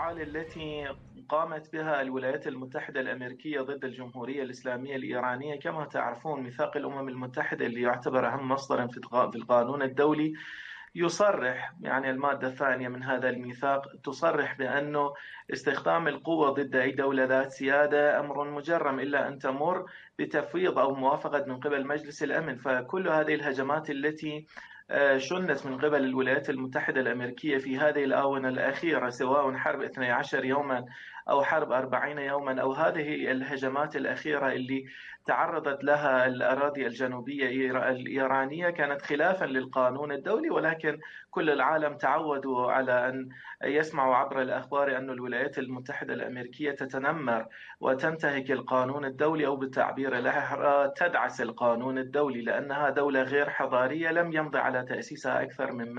الأفعال التي قامت بها الولايات المتحدة الأمريكية ضد الجمهورية الإسلامية الإيرانية، كما تعرفون ميثاق الأمم المتحدة اللي يعتبر أهم مصدر في القانون الدولي يصرح، يعني المادة الثانية من هذا الميثاق تصرح بأنه استخدام القوة ضد أي دولة ذات سيادة أمر مجرم إلا أن تمر بتفويض أو موافقة من قبل مجلس الأمن. فكل هذه الهجمات التي شنت من قبل الولايات المتحدة الأمريكية في هذه الآونة الأخيرة، سواء حرب 12 يوما أو حرب 40 يوما أو هذه الهجمات الأخيرة اللي تعرضت لها الأراضي الجنوبية الإيرانية، كانت خلافا للقانون الدولي. ولكن كل العالم تعودوا على أن يسمعوا عبر الأخبار أن الولايات المتحدة الأمريكية تتنمر وتنتهك القانون الدولي، أو بالتعبير لها تدعس القانون الدولي، لأنها دولة غير حضارية لم يمضي على تأسيسها أكثر من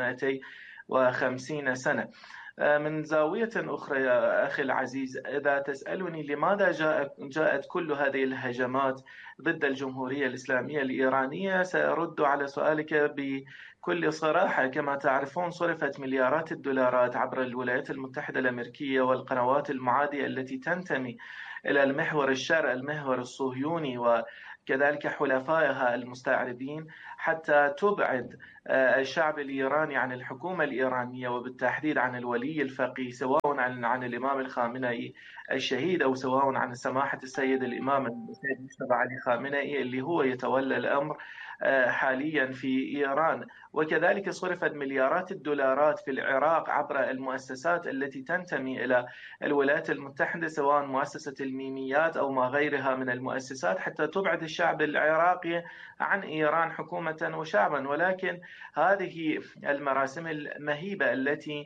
250 سنة. من زاوية أخرى يا أخي العزيز، إذا تسألني لماذا جاءت كل هذه الهجمات ضد الجمهورية الإسلامية الإيرانية، سأرد على سؤالك بكل صراحة. كما تعرفون صرفت مليارات الدولارات عبر الولايات المتحدة الأمريكية والقنوات المعادية التي تنتمي إلى المحور الشرعي، المحور الصهيوني، وكذلك حلفائها المستعربين، حتى تبعد الشعب الإيراني عن الحكومة الإيرانية، وبالتحديد عن الولي الفقيه، سواء عن الإمام الخامنئي الشهيد، أو سواء عن سماحة السيد الإمام السيد مجتبى علي خامنئي اللي هو يتولى الأمر حاليا في إيران. وكذلك صرفت مليارات الدولارات في العراق عبر المؤسسات التي تنتمي إلى الولايات المتحدة، سواء مؤسسة الميميات أو ما غيرها من المؤسسات، حتى تبعد الشعب العراقي عن إيران حكومة وشعبا. ولكن هذه المراسم المهيبة التي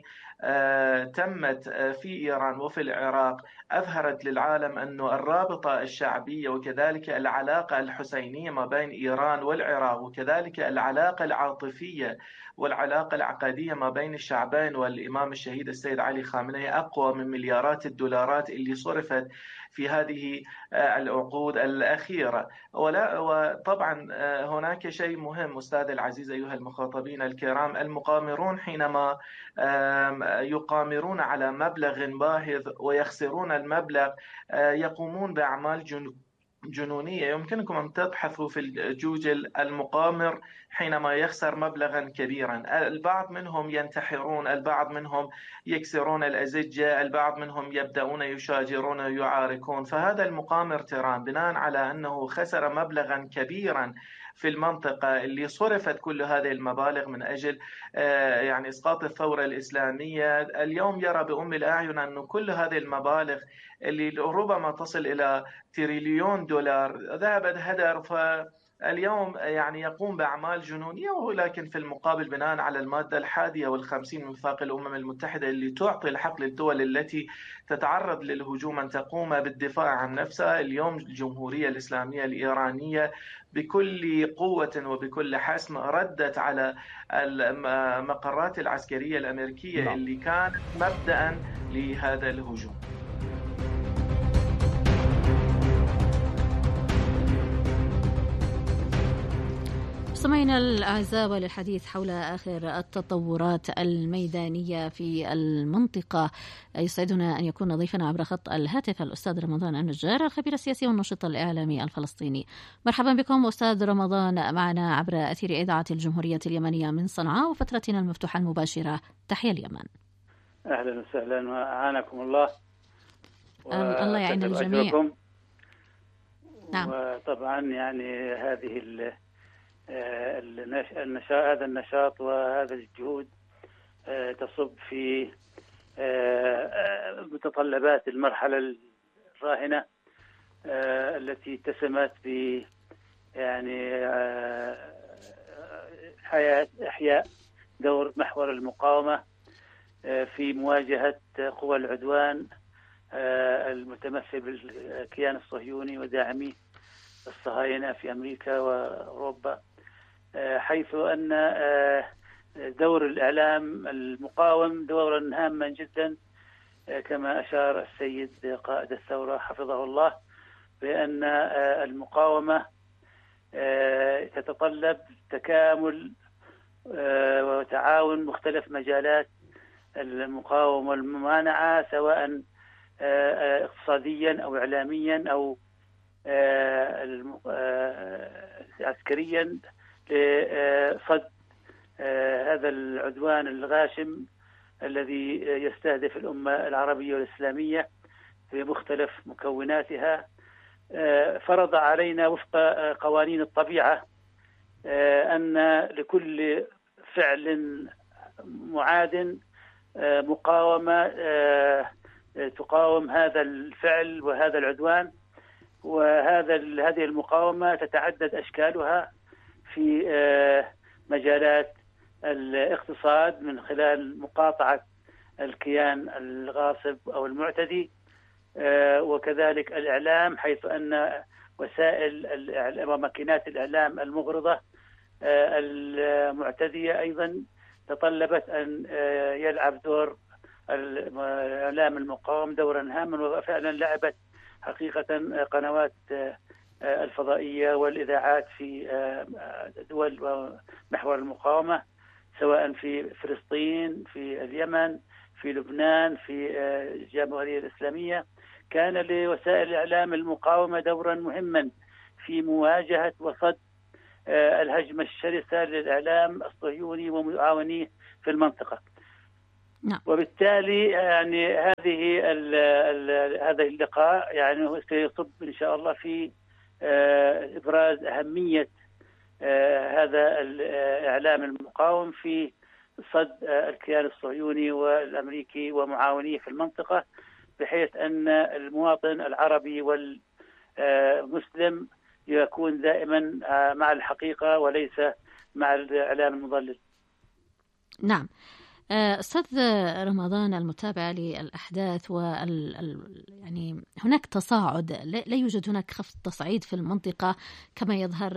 تمت في إيران وفي العراق أظهرت للعالم أن الرابطة الشعبية، وكذلك العلاقة الحسينية ما بين إيران والعراق، وكذلك العلاقة العاطفية والعلاقة العقدية ما بين الشعبين والإمام الشهيد السيد علي خامنئي أقوى من مليارات الدولارات اللي صرفت في هذه العقود الأخيرة. وطبعا هناك شيء مهم أستاذ العزيز أيها المخاطبين الكرام، المقامرون حينما يقامرون على مبلغ باهظ ويخسرون المبلغ يقومون بأعمال جنونية. يمكنكم أن تبحثوا في جوجل المقامر حينما يخسر مبلغا كبيرا. البعض منهم ينتحرون، البعض منهم يكسرون الأزجة، البعض منهم يبدأون يشاجرون ويعاركون. فهذا المقامر تيران بناء على أنه خسر مبلغا كبيرا في المنطقة اللي صرفت كل هذه المبالغ من أجل يعني إسقاط الثورة الإسلامية، اليوم يرى بأم الأعين أن كل هذه المبالغ اللي ربما تصل إلى تريليون دولار ذهبت هدر. فاليوم يعني يقوم بأعمال جنونية، ولكن في المقابل بناء على المادة 51 من ميثاق الأمم المتحدة اللي تعطي الحق للدول التي تتعرض للهجوم أن تقوم بالدفاع عن نفسها، اليوم الجمهورية الإسلامية الإيرانية بكل قوة وبكل حسم ردت على المقرات العسكرية الأمريكية اللي كانت مبدأ لهذا الهجوم. مستمعينا الأعزاء، وللحديث حول آخر التطورات الميدانية في المنطقة يسعدنا أن يكون ضيفنا عبر خط الهاتف الأستاذ رمضان النجار، الخبير السياسي والناشط الإعلامي الفلسطيني. مرحبا بكم أستاذ رمضان معنا عبر أثير إذاعة الجمهورية اليمنية من صنعاء وفترتنا المفتوحة المباشرة. تحية اليمن. أهلا وسهلا وأعانكم الله. الله يعين الجميع. نعم. وطبعا يعني هذه هذا النشاط وهذا الجهود تصب في متطلبات المرحلة الراهنة التي اتسمت ب يعني إحياء دور محور المقاومة في مواجهة قوى العدوان المتمثل بالكيان الصهيوني وداعميه الصهاينة في أمريكا وأوروبا، حيث أن دور الإعلام المقاوم دورا هاما جدا، كما أشار السيد قائد الثورة حفظه الله بأن المقاومة تتطلب تكامل وتعاون مختلف مجالات المقاومة والممانعة، سواء اقتصاديا أو إعلاميا أو عسكريا، لصد هذا العدوان الغاشم الذي يستهدف الأمة العربية والإسلامية في مختلف مكوناتها. فرض علينا وفق قوانين الطبيعة أن لكل فعل معاد مقاومة تقاوم هذا الفعل وهذا العدوان، هذه المقاومة تتعدد أشكالها في مجالات الاقتصاد من خلال مقاطعة الكيان الغاصب أو المعتدي، وكذلك الإعلام، حيث أن وسائل الإعلام وماكينات الإعلام المغرضة المعتدية أيضا تطلبت أن يلعب دور الإعلام المقاوم دورا هاما، وفعلا لعبت حقيقة قنوات الفضائية والإذاعات في دول محور المقاومة، سواء في فلسطين، في اليمن، في لبنان، في الجمهورية الإسلامية. كان لوسائل الإعلام المقاومة دورا مهما في مواجهة وصد الهجمة الشرسة للإعلام الصهيوني ومعاونيه في المنطقة. نعم. وبالتالي يعني هذا اللقاء يعني سيصب إن شاء الله في إبراز أهمية هذا الإعلام المقاوم في صد الكيان الصهيوني والأمريكي ومعاونيه في المنطقة، بحيث أن المواطن العربي والمسلم يكون دائما مع الحقيقة وليس مع الإعلام المضلل. نعم. أستاذ رمضان، المتابع للأحداث يعني هناك تصاعد، لا يوجد هناك خفض تصعيد في المنطقة كما يظهر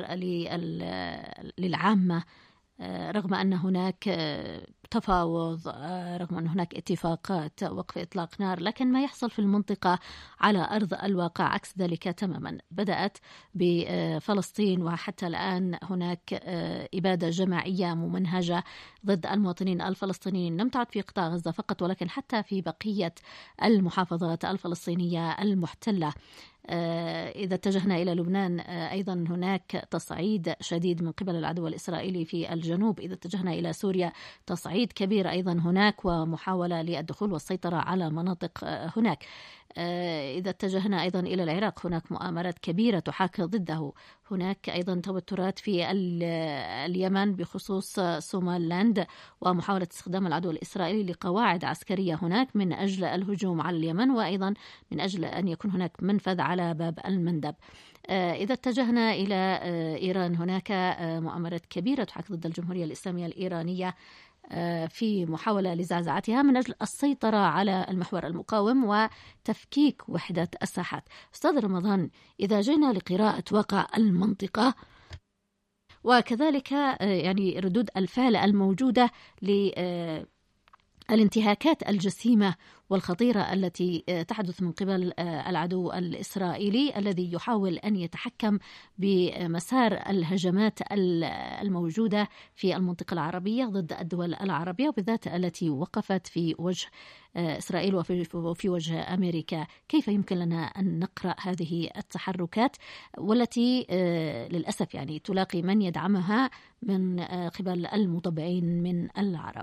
للعامة، رغم أن هناك تفاوض، رغم أن هناك اتفاقات وقف إطلاق نار، لكن ما يحصل في المنطقة على أرض الواقع عكس ذلك تماما. بدأت بفلسطين وحتى الآن هناك إبادة جماعية ممنهجة ضد المواطنين الفلسطينيين، لم تعد في قطاع غزة فقط ولكن حتى في بقية المحافظات الفلسطينية المحتلة. إذا اتجهنا إلى لبنان أيضا هناك تصعيد شديد من قبل العدو الإسرائيلي في الجنوب. إذا اتجهنا إلى سوريا تصعيد كبير أيضا هناك ومحاولة للدخول والسيطرة على مناطق هناك. إذا اتجهنا أيضا إلى العراق هناك مؤامرات كبيرة تحاك ضده. هناك أيضا توترات في اليمن بخصوص سوماليلاند ومحاولة استخدام العدو الإسرائيلي لقواعد عسكرية هناك من أجل الهجوم على اليمن، وأيضا من أجل أن يكون هناك منفذ على باب المندب. إذا اتجهنا إلى إيران هناك مؤامرات كبيرة تحاك ضد الجمهورية الإسلامية الإيرانية في محاولة لزعزعتها من أجل السيطرة على المحور المقاوم وتفكيك وحدة الساحات. أستاذ رمضان، إذا جينا لقراءة واقع المنطقة وكذلك يعني ردود الفعل الموجودة الانتهاكات الجسيمة والخطيرة التي تحدث من قبل العدو الإسرائيلي الذي يحاول أن يتحكم بمسار الهجمات الموجودة في المنطقة العربية ضد الدول العربية، وبالذات التي وقفت في وجه إسرائيل وفي وجه أمريكا. كيف يمكن لنا أن نقرأ هذه التحركات والتي للأسف يعني تلاقي من يدعمها من قبل المطبعين من العرب؟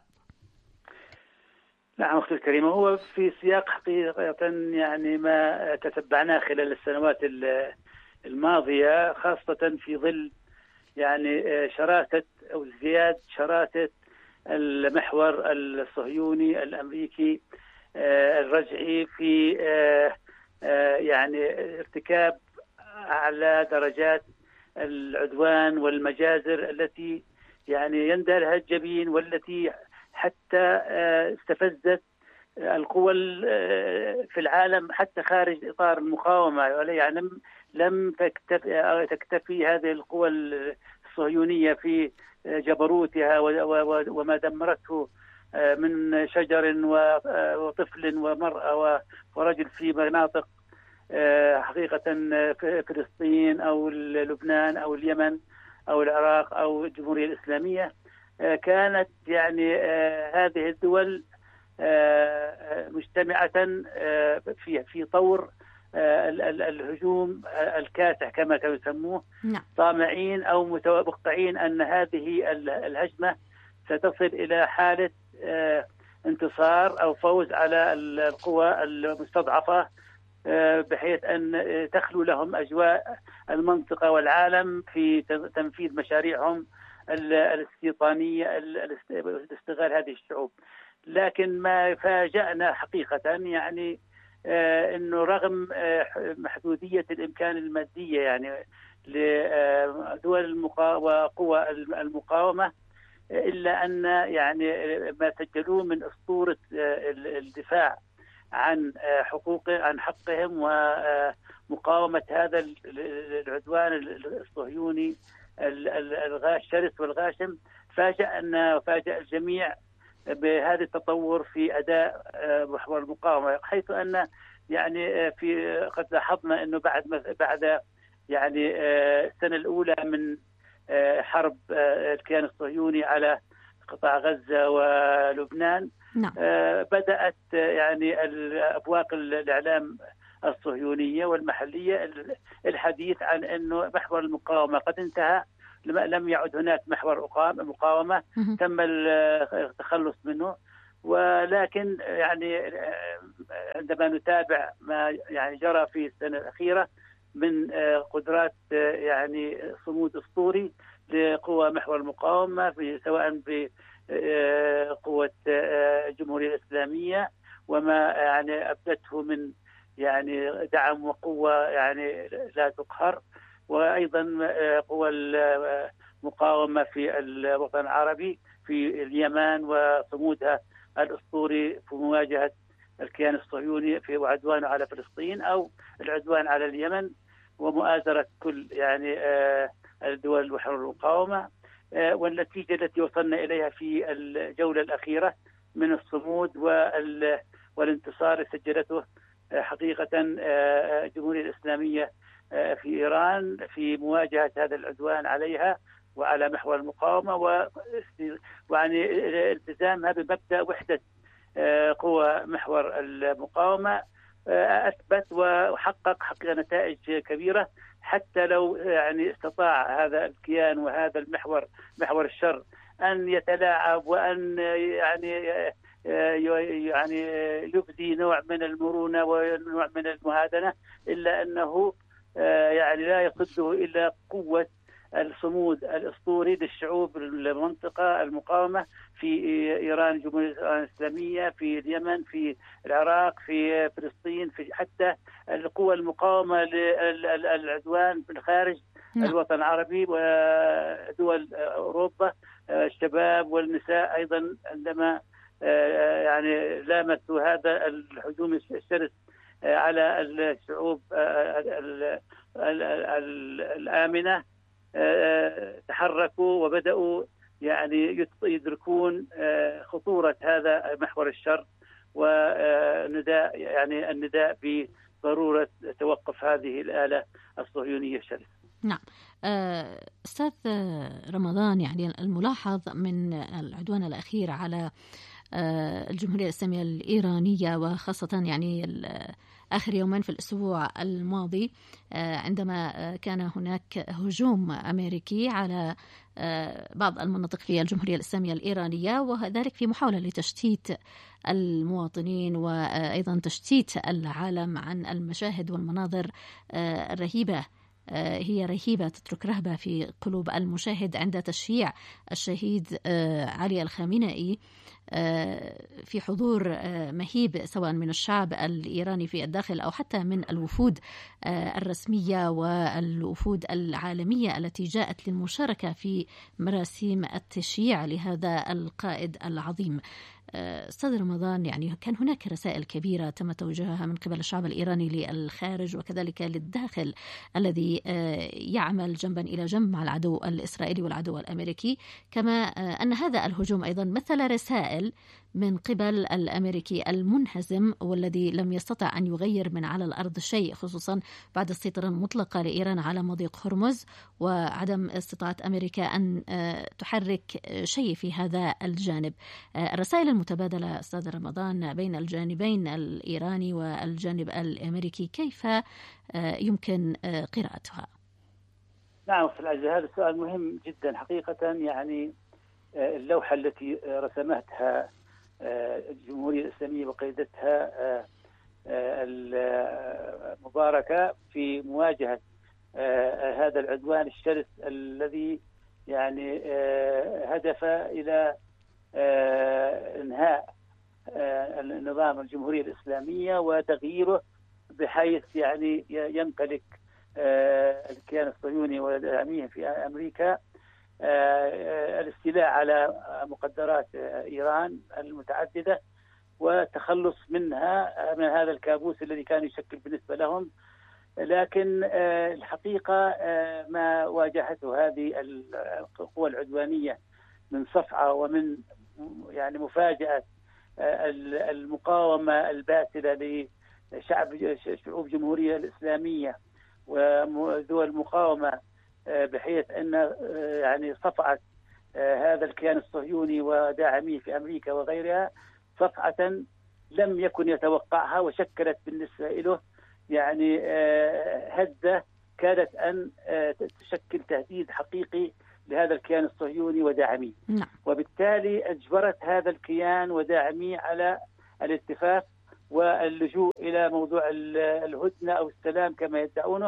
نعم أختي الكريمة، هو في سياق حقيقة يعني ما تتبعناه خلال السنوات الماضية، خاصة في ظل يعني شراسة أو ازدياد شراسة المحور الصهيوني الأمريكي الرجعي في يعني ارتكاب أعلى درجات العدوان والمجازر التي يعني يندى لها الجبين، والتي حتى استفزت القوى في العالم حتى خارج إطار المقاومة. يعني لم تكتفي هذه القوى الصهيونية في جبروتها وما دمرته من شجر وطفل ومرأة ورجل في مناطق حقيقة فلسطين أو لبنان أو اليمن أو العراق أو الجمهورية الإسلامية. كانت يعني هذه الدول مجتمعة في طور الهجوم الكاسح كما كانوا يسموه، طامعين أو متوقعين أن هذه الهجمة ستصل إلى حالة انتصار أو فوز على القوى المستضعفة، بحيث أن تخلو لهم أجواء المنطقة والعالم في تنفيذ مشاريعهم الاستيطانية لاستغلال هذه الشعوب. لكن ما فاجأنا حقيقة يعني أنه رغم محدودية الإمكان المادية يعني لدول وقوى المقاومة، إلا أن يعني ما سجلوه من أسطورة الدفاع عن حقهم ومقاومة هذا العدوان الصهيوني الشرس والغاشم، فاجأ الجميع بهذا التطور في أداء محور المقاومة، حيث أن يعني قد لاحظنا أنه بعد يعني السنة الأولى من حرب الكيان الصهيوني على قطاع غزة ولبنان، بدأت يعني أبواق الإعلام الصهيونية والمحلية الحديث عن أنه محور المقاومة قد انتهى، لم يعد هناك محور مقاومة، تم التخلص منه. ولكن يعني عندما نتابع ما يعني جرى في السنة الأخيرة من قدرات يعني صمود أسطوري لقوى محور المقاومة، سواء بقوة الجمهورية الإسلامية وما يعني أبدته من يعني دعم وقوة يعني لا تقهر، وأيضا قوى المقاومة في الوطن العربي في اليمن وصمودها الأسطوري في مواجهة الكيان الصهيوني في عدوانه على فلسطين أو العدوان على اليمن ومؤازرة كل يعني الدول محور المقاومة. والنتيجة التي وصلنا إليها في الجولة الأخيرة من الصمود والانتصار سجلته حقيقة الجمهورية الإسلامية في إيران في مواجهة هذا العدوان عليها وعلى محور المقاومة، ويعني التزامها بمبدأ وحدة قوى محور المقاومة أثبت وحقق نتائج كبيرة، حتى لو يعني استطاع هذا الكيان وهذا محور الشر أن يتلاعب وأن يعني يبدي نوع من المرونة ونوع من المهادنة، إلا أنه يعني لا يصده إلا قوة الصمود الأسطوري للشعوب المنطقة المقاومة في إيران، الجمهورية الإسلامية، في اليمن، في العراق، في فلسطين، في حتى القوى المقاومة للعدوان في الخارج الوطن العربي ودول أوروبا، الشباب والنساء أيضا عندما يعني لامسوا هذا الهجوم الشرس على الشعوب الآمنة تحركوا وبدأوا يعني يدركون خطورة هذا محور الشر ونداء يعني النداء بضرورة توقف هذه الآلة الصهيونية الشرسة. نعم أستاذ رمضان، يعني الملاحظ من العدوان الأخير على الجمهورية الإسلامية الإيرانية، وخاصة يعني آخر يومين في الأسبوع الماضي عندما كان هناك هجوم أمريكي على بعض المناطق في الجمهورية الإسلامية الإيرانية، وذلك في محاولة لتشتيت المواطنين وأيضا تشتيت العالم عن المشاهد والمناظر الرهيبة، هي رهيبة تترك رهبة في قلوب المشاهد عند تشييع الشهيد علي الخامنئي في حضور مهيب سواء من الشعب الإيراني في الداخل أو حتى من الوفود الرسمية والوفود العالمية التي جاءت للمشاركة في مراسيم التشييع لهذا القائد العظيم. أستاذ رمضان، يعني كان هناك رسائل كبيرة تم توجيهها من قبل الشعب الإيراني للخارج وكذلك للداخل الذي يعمل جنبا إلى جنب مع العدو الإسرائيلي والعدو الأمريكي، كما أن هذا الهجوم أيضا مثل رسائل من قبل الأمريكي المنهزم والذي لم يستطع أن يغير من على الأرض شيء، خصوصا بعد السيطرة المطلقة لإيران على مضيق هرمز وعدم استطاعة أمريكا أن تحرك شيء في هذا الجانب. الرسائل المتبادلة أستاذ رمضان بين الجانبين الإيراني والجانب الأمريكي كيف يمكن قراءتها؟ نعم أخت العزيز، هذا السؤال مهم جدا حقيقة. يعني اللوحة التي رسمتها الجمهورية الإسلامية وقيدتها المباركة في مواجهة هذا العدوان الشرس الذي يعني هدف إلى إنهاء النظام الجمهورية الإسلامية وتغييره بحيث يعني يمتلك الكيان الصهيوني والداعمية في أمريكا الاستيلاء على مقدرات إيران المتعددة والتخلص منها، من هذا الكابوس الذي كان يشكل بالنسبة لهم. لكن الحقيقة ما واجهته هذه القوى العدوانية من صفعة ومن يعني مفاجأة المقاومة الباسلة لشعوب جمهورية الإسلامية وذو المقاومة، بحيث أن يعني صفعت هذا الكيان الصهيوني وداعميه في أمريكا وغيرها صفعة لم يكن يتوقعها، وشكلت بالنسبة له يعني هزة كادت أن تشكل تهديد حقيقي لهذا الكيان الصهيوني وداعميه. وبالتالي أجبرت هذا الكيان وداعميه على الاتفاق واللجوء إلى موضوع الهدنة أو السلام كما يدعونه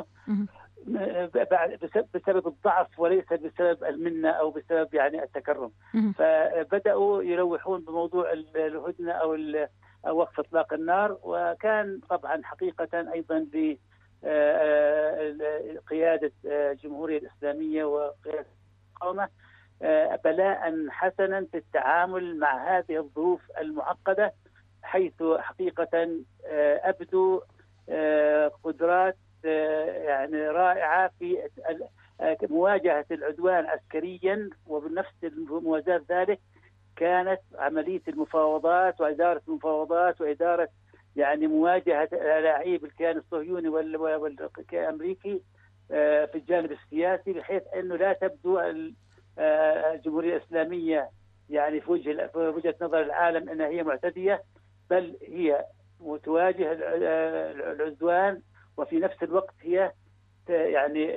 بسبب الضعف وليس بسبب المنة أو بسبب يعني التكرم. فبدأوا يروحون بموضوع الهدنة أو وقف إطلاق النار، وكان طبعا حقيقة أيضا بقيادة الجمهورية الإسلامية وقيادة المقاومة بلاء حسنا في التعامل مع هذه الظروف المعقدة، حيث حقيقة أبدوا قدرات يعني رائعة في مواجهة العدوان عسكريا. وبنفس موازاة ذلك كانت عملية المفاوضات وإدارة المفاوضات وإدارة يعني مواجهة ألاعيب الكيان الصهيوني والأمريكي في الجانب السياسي، بحيث أنه لا تبدو الجمهورية الإسلامية يعني في وجهة نظر العالم أنها هي معتدية، بل هي تواجه العدوان وفي نفس الوقت هي يعني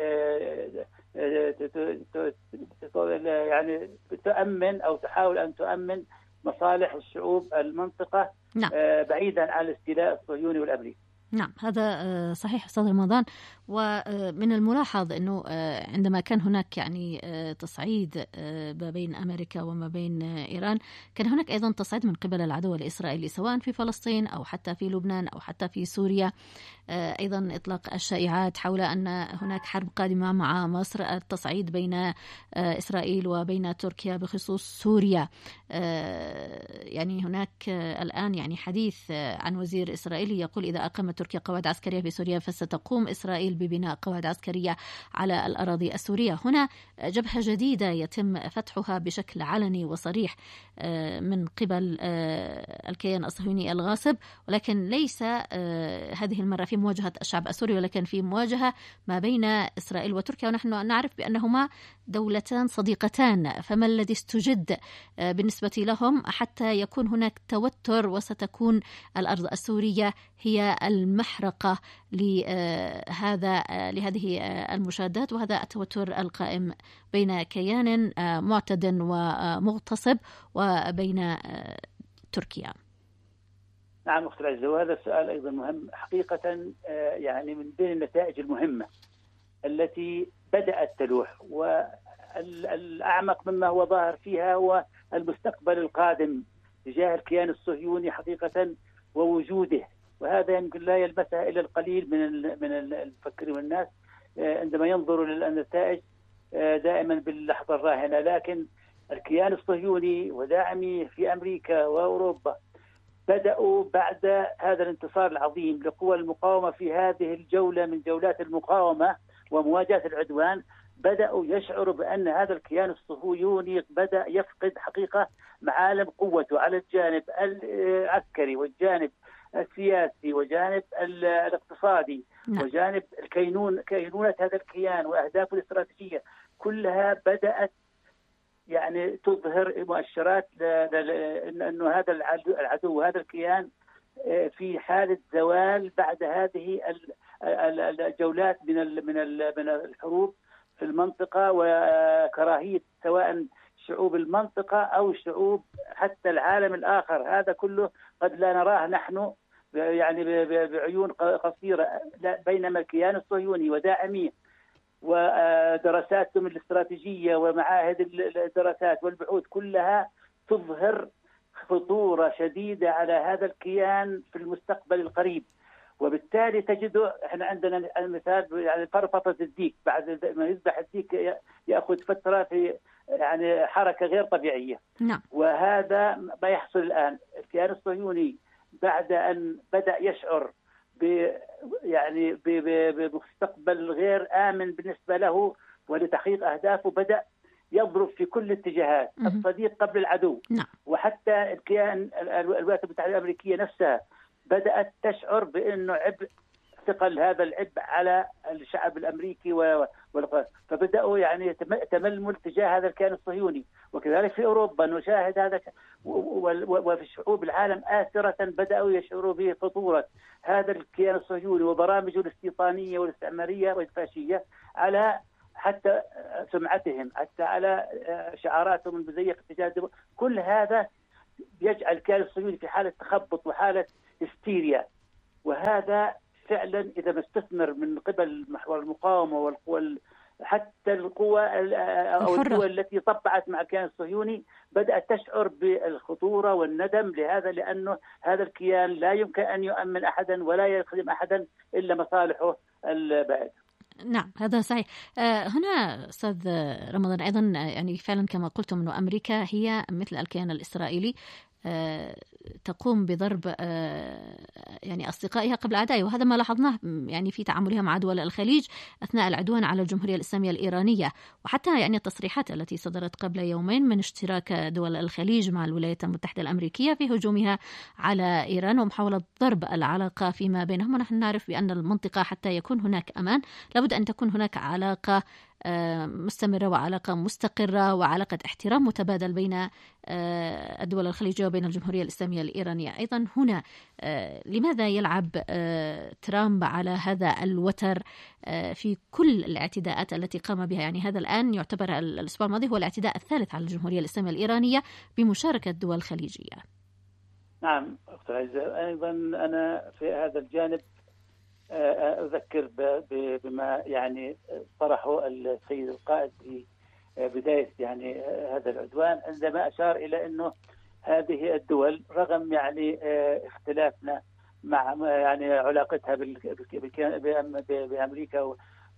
تؤمن أو تحاول أن تؤمن مصالح الشعوب المنطقة بعيدا عن الاستيلاء الصهيوني والأمريكي. نعم، هذا صحيح أستاذ رمضان. ومن الملاحظ أنه عندما كان هناك يعني تصعيد ما بين أمريكا وما بين إيران، كان هناك أيضا تصعيد من قبل العدو الإسرائيلي سواء في فلسطين أو حتى في لبنان أو حتى في سوريا. أيضا إطلاق الشائعات حول أن هناك حرب قادمة مع مصر، التصعيد بين إسرائيل وبين تركيا بخصوص سوريا. يعني هناك الآن يعني حديث عن وزير إسرائيلي يقول إذا أقامت تركيا قواعد عسكرية في سوريا فستقوم إسرائيل ببناء قواعد عسكرية على الأراضي السورية. هنا جبهة جديدة يتم فتحها بشكل علني وصريح من قبل الكيان الصهيوني الغاصب، ولكن ليس هذه المرة في مواجهة الشعب السوري، ولكن في مواجهة ما بين إسرائيل وتركيا، ونحن نعرف بأنهما دولتان صديقتان. فما الذي استجد بالنسبة لهم حتى يكون هناك توتر وستكون الأرض السورية هي المحرقة لهذه المشادات وهذا التوتر القائم بين كيان معتد ومغتصب وبين تركيا؟ نعم أخت العزيزة، وهذا السؤال أيضا مهم حقيقة. يعني من بين النتائج المهمة التي بدأت تلوح والأعمق مما هو ظاهر فيها هو المستقبل القادم تجاه الكيان الصهيوني حقيقة ووجوده، وهذا يمكن لا يلمسها إلا القليل من المفكرين والناس عندما ينظروا للنتائج دائما باللحظة الراهنة. لكن الكيان الصهيوني وداعميه في أمريكا وأوروبا بدأوا بعد هذا الانتصار العظيم لقوى المقاومة في هذه الجولة من جولات المقاومة ومواجهة العدوان بدأوا يشعروا بأن هذا الكيان الصهيوني بدأ يفقد حقيقة معالم قوته على الجانب العسكري والجانب السياسي وجانب الاقتصادي وجانب كينونة هذا الكيان وأهدافه الاستراتيجية. كلها بدأت يعني تظهر مؤشرات أنه هذا العدو وهذا الكيان في حالة زوال بعد هذه الجولات من الحروب في المنطقة، وكراهية سواء شعوب المنطقة أو شعوب حتى العالم الآخر. هذا كله قد لا نراه نحن يعني بعيون قصيرة، بينما الكيان الصهيوني وداعميه ودراساتهم الاستراتيجية ومعاهد الدراسات والبحوث كلها تظهر خطورة شديدة على هذا الكيان في المستقبل القريب. وبالتالي تجده احنا عندنا مثال يعني فرفطة الديك، بعد ما يذبح الديك يأخذ فترة في يعني حركة غير طبيعية. نعم. وهذا ما يحصل الآن. الكيان الصهيوني بعد أن بدأ يشعر يعني بمستقبل غير آمن بالنسبة له ولتحقيق أهدافه، بدأ يضرب في كل الاتجاهات، الصديق قبل العدو. نعم. وحتى الكيان الولايات المتحدة الأمريكية نفسها بدأت تشعر بأنه عبء، ثقل هذا العبء على الشعب الأمريكي فبدأوا يعني تململ تجاه هذا الكيان الصهيوني. وكذلك في أوروبا نشاهد هذا، وفي شعوب العالم آثرة بدأوا يشعروا بخطورة هذا الكيان الصهيوني وبرامجه الاستيطانية والاستعمارية والفاشية على حتى سمعتهم، حتى على شعاراتهم المزيفة تجاه. كل هذا يجعل الكيان الصهيوني في حالة تخبط وحالة هستيريا. وهذا فعلا إذا ما استثمر من قبل محور المقاومة والقوى، حتى القوى أو الدول التي طبعت مع الكيان الصهيوني بدأت تشعر بالخطورة والندم لهذا، لأنه هذا الكيان لا يمكن أن يؤمن أحدا ولا يخدم أحدا إلا مصالحه البائد. نعم، هذا صحيح. هنا أستاذ رمضان أيضا يعني فعلا كما قلتم أنه أمريكا هي مثل الكيان الإسرائيلي تقوم بضرب يعني أصدقائها قبل أعدائها، وهذا ما لاحظناه يعني في تعاملها مع دول الخليج أثناء العدوان على الجمهورية الإسلامية الإيرانية، وحتى يعني التصريحات التي صدرت قبل يومين من اشتراك دول الخليج مع الولايات المتحدة الأمريكية في هجومها على إيران ومحاولة ضرب العلاقة فيما بينهم. ونحن نعرف بأن المنطقة حتى يكون هناك أمان لابد أن تكون هناك علاقة مستمرة وعلاقة مستقرة وعلاقة احترام متبادل بين الدول الخليجية وبين الجمهورية الإسلامية الإيرانية. أيضا هنا لماذا يلعب ترامب على هذا الوتر في كل الاعتداءات التي قام بها؟ يعني هذا الآن يعتبر الأسبوع الماضي هو الاعتداء الثالث على الجمهورية الإسلامية الإيرانية بمشاركة دول خليجية. نعم أخت عزة، أيضا أنا في هذا الجانب أذكر بما يعني طرحه السيد القائد في بداية يعني هذا العدوان، عندما أشار إلى أنه هذه الدول رغم يعني اختلافنا مع يعني علاقتها بأمريكا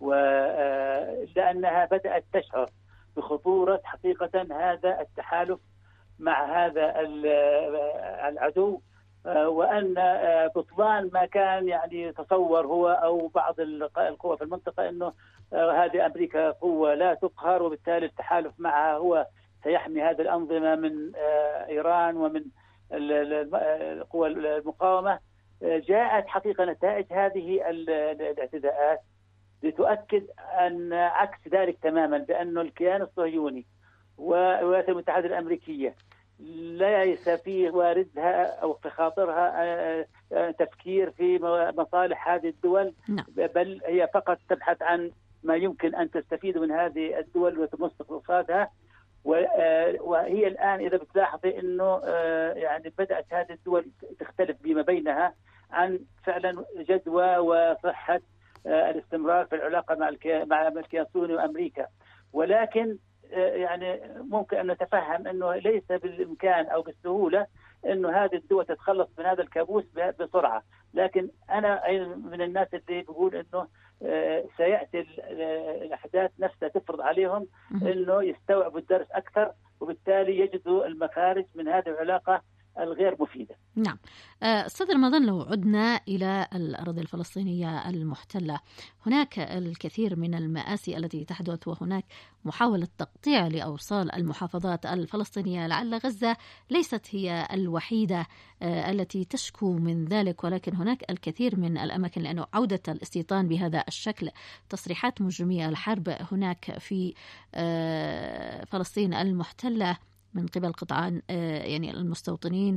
لأنها بدأت تشعر بخطورة حقيقة هذا التحالف مع هذا العدو، وأن بطلان ما كان يعني تصور هو أو بعض القوى في المنطقة أنه هذه أمريكا قوة لا تقهر، وبالتالي التحالف معها هو سيحمي هذه الأنظمة من إيران ومن قوى المقاومة. جاءت حقيقة نتائج هذه الاعتداءات لتؤكد أن عكس ذلك تماما، بأنه الكيان الصهيوني والولايات المتحدة الأمريكية ليس في واردها أو في خاطرها تفكير في مصالح هذه الدول، بل هي فقط تبحث عن ما يمكن أن تستفيد من هذه الدول وتمس اقتصادها. وهي الآن إذا بتلاحظي أنه يعني بدأت هذه الدول تختلف بما بينها عن فعلا جدوى وصحة الاستمرار في العلاقة مع الكيان الصهيوني وأمريكا. ولكن يعني ممكن أن نتفهم أنه ليس بالإمكان أو بالسهولة أنه هذه الدول تتخلص من هذا الكابوس بسرعة. لكن أنا من الناس اللي بقول أنه سيأتي الأحداث نفسها تفرض عليهم أنه يستوعبوا الدرس أكثر، وبالتالي يجدوا المخارج من هذه العلاقة الغير مفيدة. نعم. أستاذ رمضان، لو عدنا إلى الأراضي الفلسطينية المحتلة، هناك الكثير من المآسي التي تحدث، وهناك محاولة تقطيع لأوصال المحافظات الفلسطينية. لعل غزة ليست هي الوحيدة التي تشكو من ذلك، ولكن هناك الكثير من الأماكن، لأنه عودة الاستيطان بهذا الشكل، تصريحات مجرمية الحرب هناك في فلسطين المحتلة من قبل قطاعان يعني المستوطنين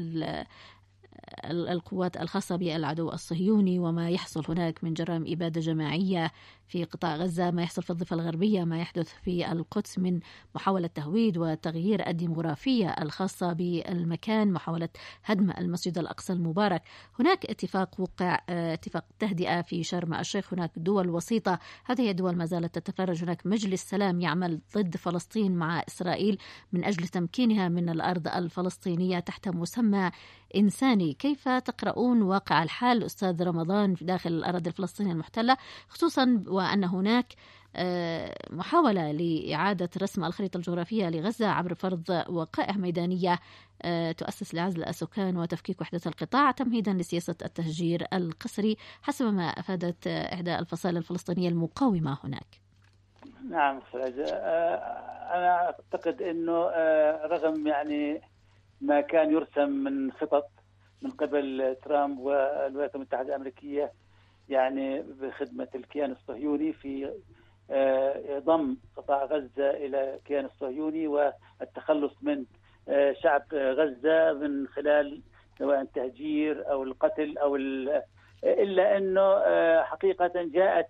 والقوات الخاصة بالعدو الصهيوني، وما يحصل هناك من جرائم إبادة جماعية في قطاع غزة، ما يحصل في الضفة الغربية، ما يحدث في القدس من محاولة تهويد وتغيير الديمغرافية الخاصة بالمكان، محاولة هدم المسجد الأقصى المبارك. هناك اتفاق وقع، اتفاق تهدئة في شرم الشيخ، هناك دول وسيطة، هذه الدول ما زالت تتفرج، هناك مجلس سلام يعمل ضد فلسطين مع إسرائيل من أجل تمكينها من الأرض الفلسطينية تحت مسمى إنساني. كيف تقرؤون واقع الحال أستاذ رمضان في داخل الأراضي الفلسطينية المحتلة، خصوصا وأن هناك محاولة لإعادة رسم الخريطة الجغرافية لغزة عبر فرض وقائع ميدانية تؤسس لعزل السكان وتفكيك وحدة القطاع تمهيدا لسياسة التهجير القسري، حسب ما أفادت إحدى الفصائل الفلسطينية المقاومة هناك؟ نعم أنا أعتقد أنه رغم يعني ما كان يرسم من خطط من قبل ترامب والولايات المتحدة الأمريكية يعني بخدمة الكيان الصهيوني في ضم قطاع غزة إلى الكيان الصهيوني والتخلص من شعب غزة من خلال سواء التهجير أو القتل أو إلا أنه حقيقة جاءت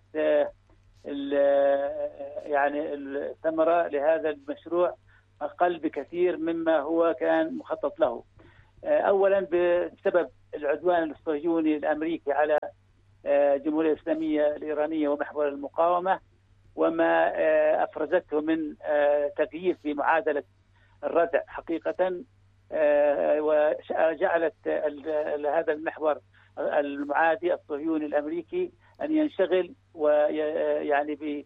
يعني الثمرة لهذا المشروع أقل بكثير مما هو كان مخطط له. أولا بسبب العدوان الصهيوني الأمريكي على الجمهورية الإسلامية الإيرانية ومحور المقاومة، وما أفرزته من تغيير في معادلة الردع حقيقة، وجعلت هذا المحور المعادي الصهيوني الأمريكي أن ينشغل ويعني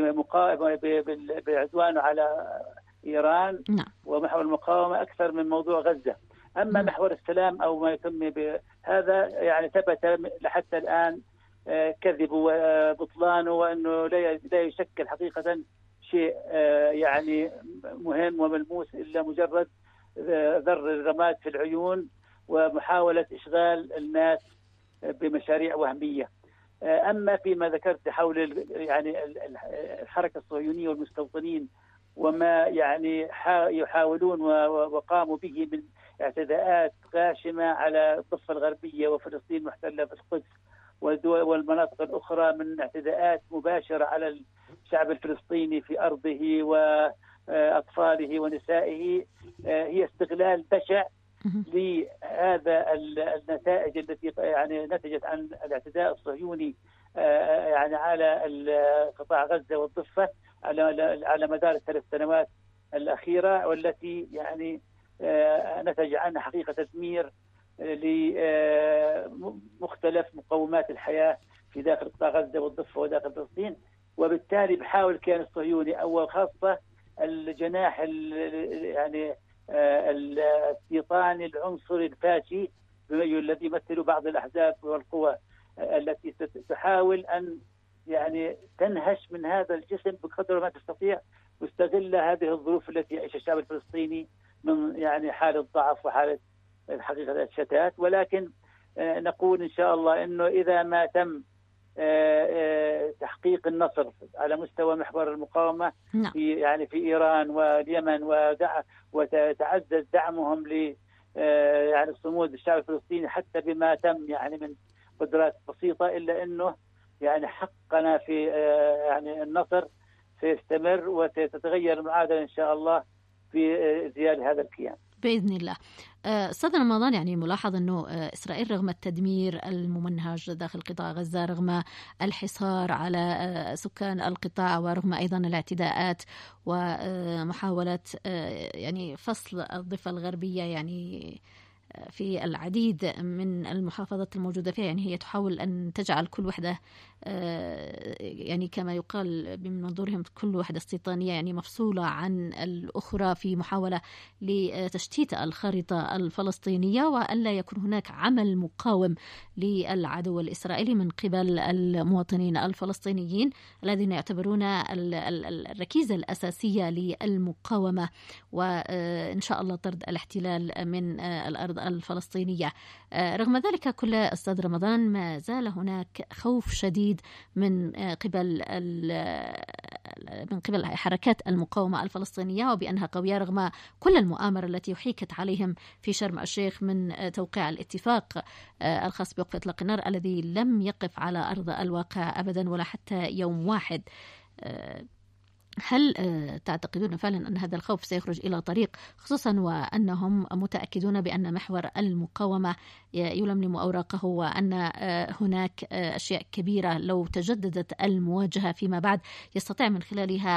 بعدوانه على إيران ومحور المقاومة أكثر من موضوع غزة. أما محور السلام أو ما يسمى بهذا يعني ثبت لحتى الآن كذب وبطلانه، وأنه لا يشكل حقيقة شيء يعني مهم وملموس إلا مجرد ذر الرماد في العيون ومحاولة إشغال الناس بمشاريع وهمية. أما فيما ذكرت حول يعني الحركة الصهيونية والمستوطنين وما يعني يحاولون وقاموا به من اعتداءات غاشمة على الضفة الغربية وفلسطين المحتلة في القدس والمناطق الأخرى، من اعتداءات مباشرة على الشعب الفلسطيني في أرضه وأطفاله ونسائه، هي استغلال بشع لهذا النتائج التي يعني نتجت عن الاعتداء الصهيوني يعني على قطاع غزة والضفة على مدار الثلاث سنوات الأخيرة، والتي يعني نتج عنها حقيقة تدمير لمختلف مقومات الحياة في داخل قطاع غزة والضفة وداخل فلسطين. وبالتالي بحاول الكيان الصهيوني أو خاصة الجناح يعني الاستيطاني العنصري الفاشي الذي يمثل بعض الأحزاب والقوى التي تحاول أن يعني تنهش من هذا الجسم بقدر ما تستطيع، واستغل هذه الظروف التي يعيشها الشعب الفلسطيني من يعني حالة ضعف وحالة الحقيقة الشتات. ولكن نقول إن شاء الله إنه إذا ما تم تحقيق النصر على مستوى محور المقاومة في يعني في إيران واليمن وتعزز دعمهم ل يعني صمود الشعب الفلسطيني حتى بما تم يعني من قدرات بسيطة، إلا إنه يعني حقنا في يعني النصر سيستمر وستتغير المعادلة إن شاء الله في زيادة هذا الكيان بإذن الله. أستاذ رمضان، يعني ملاحظ أنه إسرائيل رغم التدمير الممنهج داخل قطاع غزة، رغم الحصار على سكان القطاع، ورغم أيضا الاعتداءات ومحاولة يعني فصل الضفة الغربية يعني في العديد من المحافظات الموجودة فيها. يعني هي تحاول أن تجعل كل وحدة يعني كما يقال من منظورهم كل وحدة استيطانية يعني مفصولة عن الأخرى في محاولة لتشتيت الخارطة الفلسطينية، وألا يكون هناك عمل مقاوم للعدو الإسرائيلي من قبل المواطنين الفلسطينيين الذين يعتبرون الركيزة الأساسية للمقاومة وإن شاء الله طرد الاحتلال من الأرض الفلسطينية. رغم ذلك كل أستاذ رمضان ما زال هناك خوف شديد من قبل حركات المقاومة الفلسطينية وبأنها قوية رغم كل المؤامرة التي حيكت عليهم في شرم الشيخ من توقيع الاتفاق الخاص بوقف إطلاق النار الذي لم يقف على أرض الواقع أبدا ولا حتى يوم واحد. هل تعتقدون فعلا أن هذا الخوف سيخرج إلى طريق، خصوصا وأنهم متأكدون بأن محور المقاومة يلملم أوراقه وأن هناك أشياء كبيرة لو تجددت المواجهة فيما بعد تستطيع من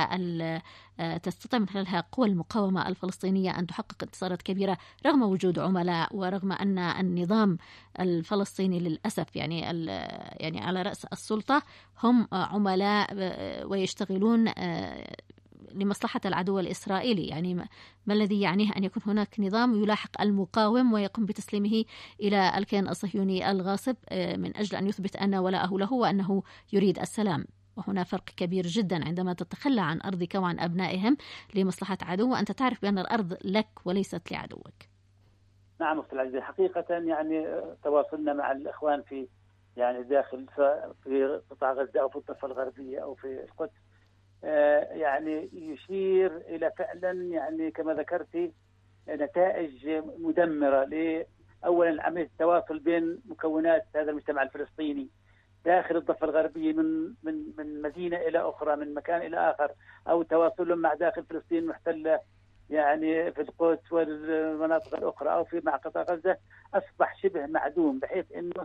خلالها قوى المقاومة الفلسطينية أن تحقق انتصارات كبيرة رغم وجود عملاء ورغم أن النظام الفلسطيني للأسف يعني على رأس السلطة هم عملاء ويشتغلون لمصلحة العدو الإسرائيلي. يعني ما الذي يعنيه أن يكون هناك نظام يلاحق المقاوم ويقوم بتسليمه إلى الكيان الصهيوني الغاصب من أجل أن يثبت أن ولاءه له وأنه يريد السلام. وهنا فرق كبير جدا عندما تتخلى عن أرضك وعن أبنائهم لمصلحة عدو وأنت تعرف بأن الأرض لك وليست لعدوك. نعم أختي العزيزة، حقيقة يعني تواصلنا مع الإخوان في يعني داخل في قطاع غزة أو في الضفة الغربية أو في القدس يعني يشير إلى فعلا يعني كما ذكرتي نتائج مدمرة أولا عملية التواصل بين مكونات هذا المجتمع الفلسطيني داخل الضفة الغربية من مدينة إلى أخرى من مكان إلى آخر، أو تواصلهم مع داخل فلسطين المحتلة يعني في القدس والمناطق الأخرى أو في مع قطاع غزة أصبح شبه معدوم، بحيث أنه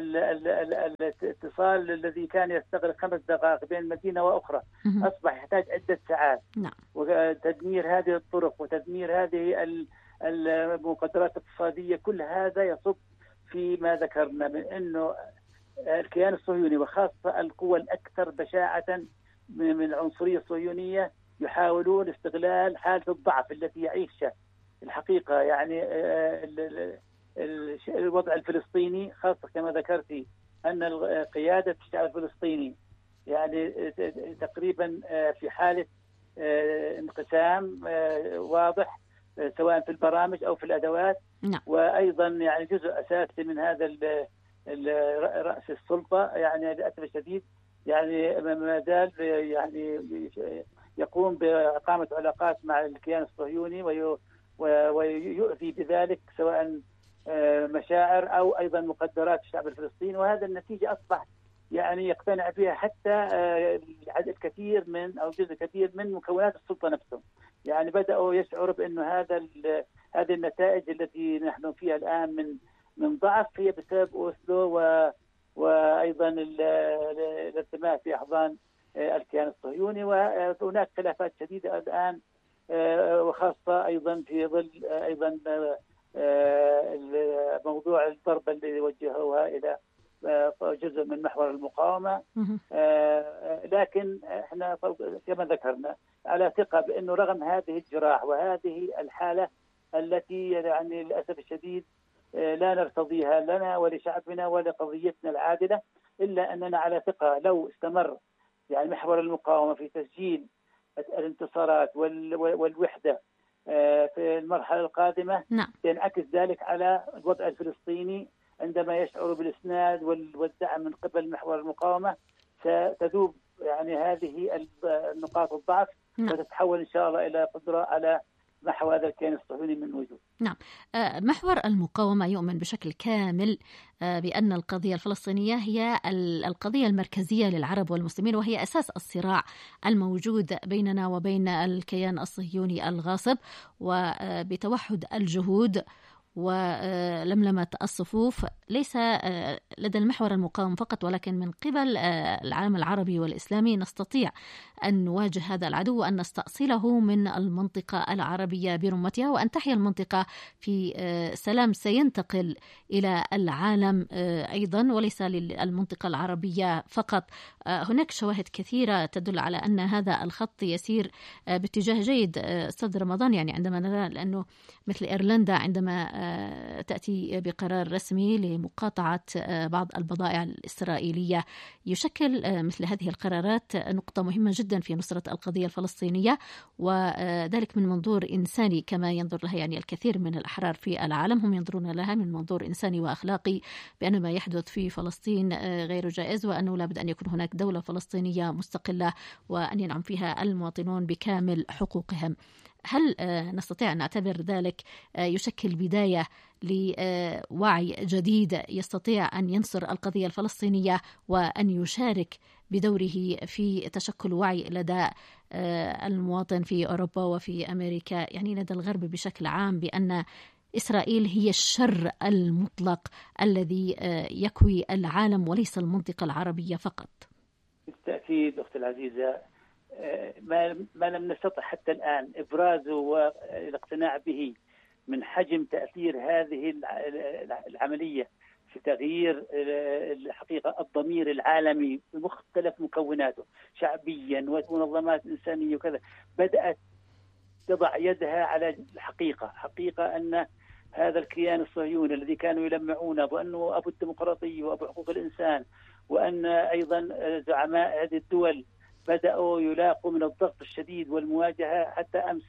الاتصال الذي كان يستغرق 5 دقائق بين مدينة وأخرى أصبح يحتاج عدة ساعات. وتدمير هذه الطرق وتدمير هذه المقدرات الاقتصادية كل هذا يصب في ما ذكرنا من أنه الكيان الصهيوني وخاصة القوى الأكثر بشاعة من العنصرية الصهيونية يحاولون استغلال حالة الضعف التي يعيشها الحقيقة يعني الوضع الفلسطيني، خاصة كما ذكرتي أن قيادة الشعب الفلسطيني يعني تقريبا في حالة انقسام واضح سواء في البرامج أو في الأدوات. وأيضا يعني جزء أساسي من هذا رأس السلطة يعني للأسف الشديد يعني ما زال يعني يقوم بإقامة علاقات مع الكيان الصهيوني ويؤذي بذلك سواء مشاعر أو أيضا مقدرات الشعب الفلسطيني، وهذا النتيجة أصبح يعني يقتنع بها حتى عدد كثير من أو جزء كثير من مكونات السلطة نفسهم. يعني بدأوا يشعروا بأنه هذه النتائج التي نحن فيها الآن من ضعف هي بسبب أوسلو وأيضا الارتماء في أحضان الكيان الصهيوني. وهناك خلافات شديدة الآن وخاصة أيضا في ظل أيضا موضوع الضربة اللي وجهوها إلى جزء من محور المقاومة. لكن احنا كما ذكرنا على ثقة بأنه رغم هذه الجراح وهذه الحالة التي يعني للأسف الشديد لا نرتضيها لنا ولشعبنا ولقضيتنا العادلة، إلا أننا على ثقة لو استمر يعني محور المقاومة في تسجيل الانتصارات والوحدة في المرحلة القادمة ينعكس ذلك على الوضع الفلسطيني عندما يشعر بالإسناد والدعم من قبل محور المقاومة. ستذوب يعني هذه النقاط الضعف وتتحول إن شاء الله إلى قدرة على محو هذا الكيان الصهيوني من وجود. نعم، محور المقاومة يؤمن بشكل كامل بأن القضية الفلسطينية هي القضية المركزية للعرب والمسلمين، وهي أساس الصراع الموجود بيننا وبين الكيان الصهيوني الغاصب. وبتوحد الجهود ولملمة الصفوف ليس لدى المحور المقاوم فقط، ولكن من قبل العالم العربي والإسلامي نستطيع أن نواجه هذا العدو وأن نستأصله من المنطقة العربية برمتها، وأن تحيا المنطقة في سلام سينتقل إلى العالم أيضا وليس للمنطقة العربية فقط. هناك شواهد كثيرة تدل على أن هذا الخط يسير باتجاه جيد. أستاذ رمضان، يعني عندما نرى لأنه مثل إيرلندا عندما تأتي بقرار رسمي لمقاطعة بعض البضائع الإسرائيلية، يشكل مثل هذه القرارات نقطة مهمة جدا في نصرة القضية الفلسطينية، وذلك من منظور إنساني كما ينظر لها يعني الكثير من الأحرار في العالم، هم ينظرون لها من منظور إنساني وأخلاقي بأن ما يحدث في فلسطين غير جائز، وأنه لابد أن يكون هناك دولة فلسطينية مستقلة وأن ينعم فيها المواطنون بكامل حقوقهم. هل نستطيع أن نعتبر ذلك يشكل بداية لوعي جديد يستطيع أن ينصر القضية الفلسطينية وأن يشارك بدوره في تشكل وعي لدى المواطن في أوروبا وفي أمريكا، يعني لدى الغرب بشكل عام، بأن إسرائيل هي الشر المطلق الذي يكوي العالم وليس المنطقة العربية فقط؟ بالتأكيد أختي العزيزة، ما لم نستطع حتى الآن إبرازه والاقتناع به من حجم تأثير هذه العملية في تغيير الحقيقة الضمير العالمي بمختلف مكوناته شعبيا ومنظمات إنسانية وكذا، بدأت تضع يدها على حقيقة أن هذا الكيان الصهيوني الذي كانوا يلمعونه بأنه أبو الديمقراطية وأبو حقوق الإنسان، وأن أيضا زعماء هذه الدول بدأوا يلاقوا من الضغط الشديد والمواجهة. حتى أمس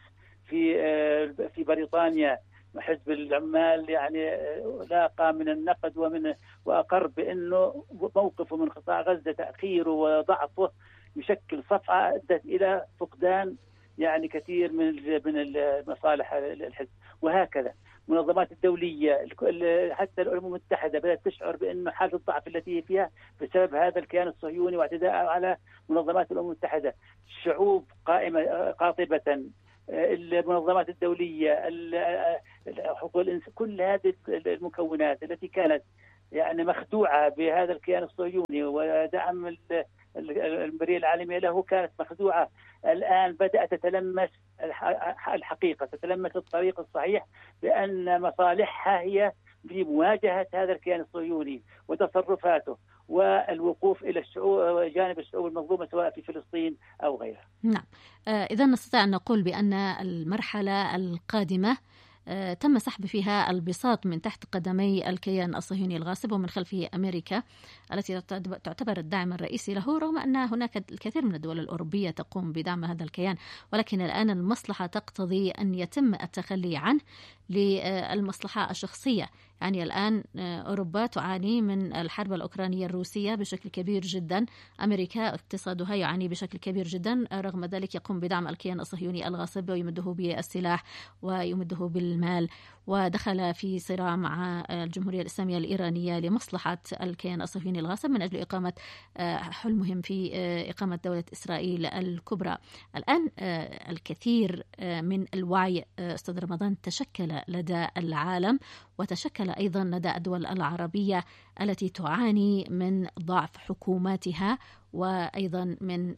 في بريطانيا حزب العمال يعني لاقى من النقد وأقر بأنه موقفه من قطاع غزة تأخيره وضعفه يشكل صفعة أدت إلى فقدان يعني كثير من المصالح الحزب. وهكذا المنظمات الدولية حتى الأمم المتحدة بدأت تشعر بأن حالة الضعف التي هي فيها بسبب هذا الكيان الصهيوني واعتداء على منظمات الأمم المتحدة. الشعوب قائمة قاطبة، المنظمات الدولية، حقوق الإنسان، كل هذه المكونات التي كانت يعني مخدوعة بهذا الكيان الصهيوني ودعم الإمبرية العالمية له كانت مخدوعة، الآن بدأت تتلمس الحقيقة، تتلمس الطريق الصحيح بأن مصالحها هي بمواجهة هذا الكيان الصهيوني وتصرفاته والوقوف إلى الشعوب جانب الشعوب المظلومة سواء في فلسطين أو غيرها. نعم، إذا نستطيع أن نقول بأن المرحلة القادمة تم سحب فيها البساط من تحت قدمي الكيان الصهيوني الغاصب ومن خلفه أمريكا التي تعتبر الداعم الرئيسي له، رغم أن هناك الكثير من الدول الأوروبية تقوم بدعم هذا الكيان، ولكن الآن المصلحة تقتضي أن يتم التخلي عنه للمصلحة الشخصية. يعني الآن أوروبا تعاني من الحرب الأوكرانية الروسية بشكل كبير جدا، أمريكا اقتصادها يعاني بشكل كبير جدا، رغم ذلك يقوم بدعم الكيان الصهيوني الغاصب ويمده بالسلاح ويمده بالمال، ودخل في صراع مع الجمهورية الإسلامية الإيرانية لمصلحة الكيان الصهيوني الغاصب من أجل إقامة حلمهم في إقامة دولة إسرائيل الكبرى. الآن الكثير من الوعي أستاذ رمضان تشكل لدى العالم وتشكل أيضا لدى الدول العربية التي تعاني من ضعف حكوماتها وأيضا من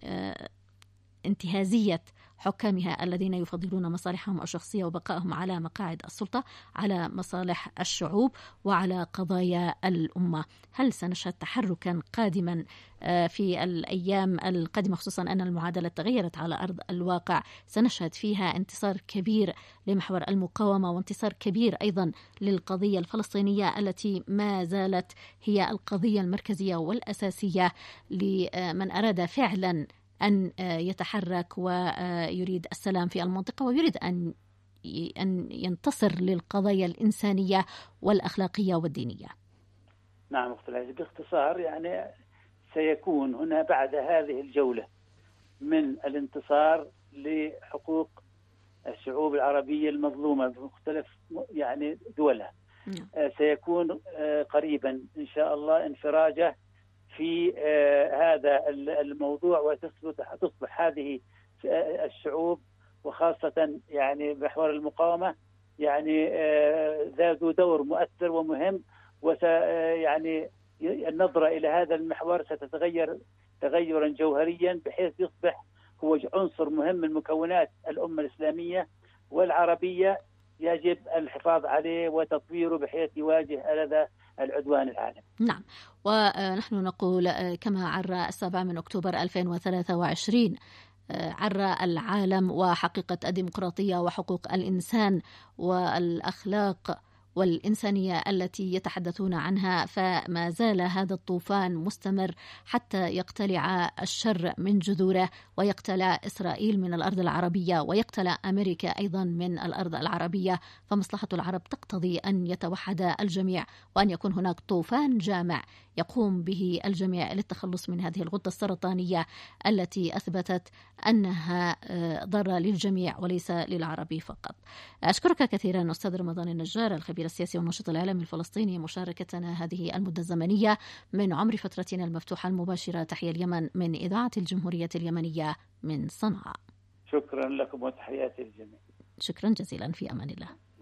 انتهازية حكامها الذين يفضلون مصالحهم الشخصية وبقائهم على مقاعد السلطة على مصالح الشعوب وعلى قضايا الأمة. هل سنشهد تحركا قادما في الأيام القادمة، خصوصا أن المعادلة تغيرت على أرض الواقع، سنشهد فيها انتصار كبير لمحور المقاومة وانتصار كبير أيضا للقضية الفلسطينية التي ما زالت هي القضية المركزية والأساسية لمن أراد فعلا أن يتحرك ويريد السلام في المنطقة ويريد أن ينتصر للقضايا الإنسانية والأخلاقية والدينية؟ نعم أخت العزيز، باختصار يعني سيكون هنا بعد هذه الجولة من الانتصار لحقوق الشعوب العربية المظلومة بمختلف يعني دولها، سيكون قريبا إن شاء الله انفراجة في هذا الموضوع، وتصبح هذه الشعوب وخاصة يعني محور المقاومة يعني ذو دور مؤثر ومهم، يعني النظرة إلى هذا المحور ستتغير تغيرا جوهريا بحيث يصبح هو عنصر مهم من مكونات الأمة الإسلامية والعربية، يجب الحفاظ عليه وتطويره بحيث يواجه هذا العدوان العالمي. نعم، ونحن نقول كما عرى 7 أكتوبر 2023 عرى العالم وحقيقة الديمقراطية وحقوق الإنسان والأخلاق والإنسانية التي يتحدثون عنها، فما زال هذا الطوفان مستمر حتى يقتلع الشر من جذوره ويقتلع إسرائيل من الأرض العربية ويقتلع أمريكا أيضا من الأرض العربية. فمصلحة العرب تقتضي أن يتوحد الجميع وأن يكون هناك طوفان جامع يقوم به الجميع للتخلص من هذه الغدة السرطانية التي أثبتت أنها ضارة للجميع وليس للعرب فقط. أشكرك كثيرا أستاذ رمضان النجار، الخبير السياسي والناشط الإعلامي الفلسطيني، مشاركتنا هذه المدة الزمنية من عمر فترتنا المفتوحة المباشرة. تحية اليمن من إذاعة الجمهورية اليمنية من صنعاء. شكرا لكم وتحياتي للجميع. شكرا جزيلا، في أمان الله.